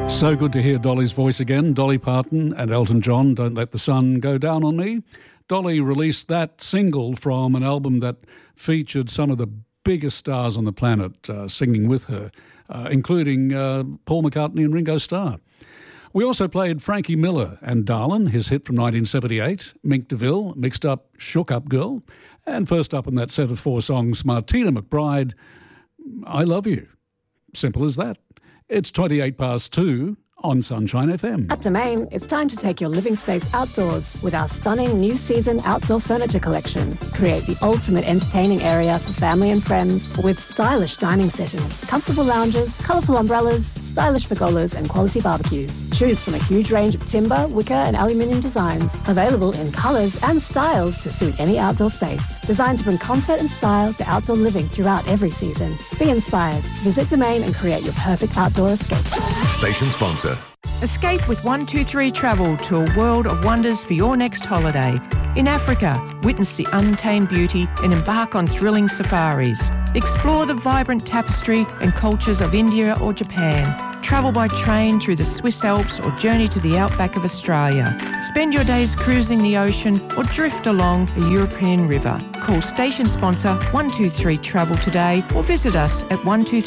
So good to hear Dolly's voice again. Dolly Parton and Elton John, Don't Let the Sun Go Down on Me. Dolly released that single from an album that featured some of the biggest stars on the planet singing with her, including Paul McCartney and Ringo Starr. We also played Frankie Miller and Darlin', his hit from 1978, Mink DeVille, Mixed Up, Shook Up Girl, and first up in that set of 4 songs, Martina McBride, I Love You. Simple as that. It's 2 on Sunshine FM. At Domain, it's time to take your living space outdoors with our stunning new season outdoor furniture collection. Create the ultimate entertaining area for family and friends with stylish dining settings, comfortable lounges, colourful umbrellas, stylish pergolas and quality barbecues. Choose from a huge range of timber, wicker and aluminium designs, available in colours and styles to suit any outdoor space. Designed to bring comfort and style to outdoor living throughout every season. Be inspired. Visit Domain and create your perfect outdoor escape. Station sponsor. Escape with 123 Travel to a world of wonders for your next holiday. In Africa, witness the untamed beauty and embark on thrilling safaris. Explore the vibrant tapestry and cultures of India or Japan. Travel by train through the Swiss Alps or journey to the outback of Australia. Spend your days cruising the ocean or drift along a European river. Call station sponsor 123 Travel today or visit us at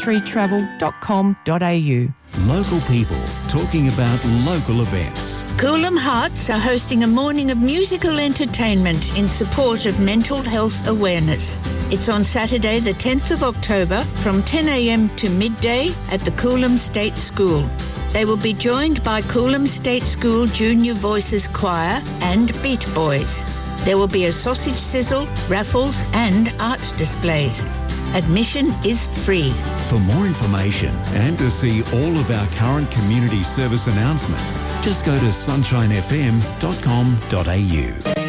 123travel.com.au. Local people talking about local events. Coolum Hearts are hosting a morning of musical entertainment in support of mental health awareness. It's on Saturday the 10th of October from 10 a.m. to midday at the Coolum State School. They will be joined by Coolum State School Junior Voices Choir and Beat Boys. There will be a sausage sizzle, raffles and art displays. Admission is free. For more information and to see all of our current community service announcements, just go to sunshinefm.com.au.